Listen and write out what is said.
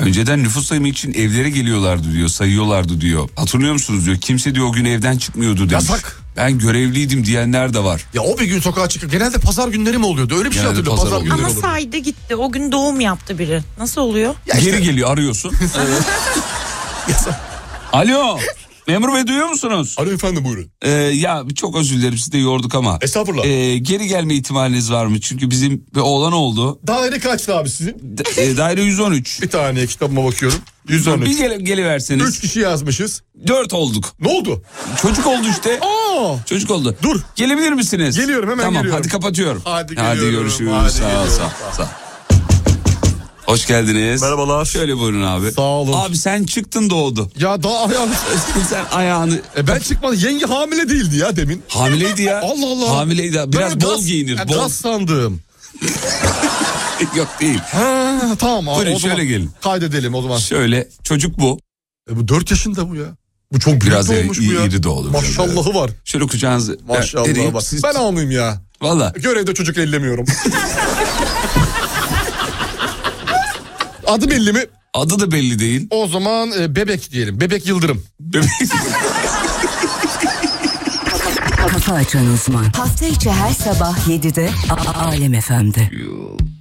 Önceden nüfus sayımı için evlere geliyorlardı diyor, sayıyorlardı diyor. Hatırlıyor musunuz diyor. Kimse diyor o gün evden çıkmıyordu demiş. Yasak. Ben görevliydim diyenler de var. Ya o bir gün sokağa çıkıyor. Genelde pazar günleri mi oluyordu? Öyle bir şey hatırlıyorum. Pazar günleri Ama oluyordu. saydı gitti. O gün doğum yaptı biri. Nasıl oluyor? Ya işte... Geri geliyor, arıyorsun. Alo. Memur Bey, duyuyor musunuz? Alo efendim, buyurun. Ya çok özür dilerim, sizi de yorduk ama. Estağfurullah. Geri gelme ihtimaliniz var mı? Çünkü bizim bir oğlan oldu. Daire kaçtı abi sizin? Daire 113. Bir tane kitabıma bakıyorum. 113. Bir geliverseniz. 3 kişi yazmışız. 4 olduk. Ne oldu? Çocuk oldu işte. Aa! Çocuk oldu. Dur. Gelebilir misiniz? Geliyorum, hemen tamam, geliyorum. Hadi kapatıyorum. Hadi görüşürüz. Hadi sağ ol. Hoş geldiniz. Merhabalar. Şöyle buyurun abi. Sağ olun. Abi sen çıktın, doğdu. Ya daha ayağını... Sen ayağını... Ben çıkmadım. Yenge hamile değildi ya demin. Hamileydi ya. Allah Allah. Hamileydi. Biraz Ben bol giyinir. Ya bol. gaz sandım. Yok değil. Ha, tamam abi. Buyurun, o zaman şöyle gelin. Kaydedelim o zaman. Şöyle, çocuk bu. Bu 4 yaşında bu ya. Bu çok büyük Biraz olmuş bu ya. iri de olur. Maşallahı var. Şöyle kucağınızı. Maşallahı var. Ben almayayım ya. Valla. Görevde çocuk ellemiyorum. Adı belli mi? Adı da belli değil. O zaman Bebek diyelim. Bebek Yıldırım. Kafa Açan Uzman. Hafta içi her sabah 7'de Alem FM'de.